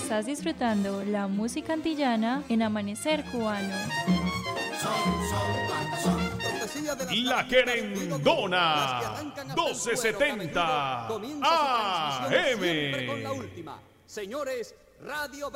Estás disfrutando la música antillana en Amanecer Cubano. La Querendona 1270 AM. Señores, Radio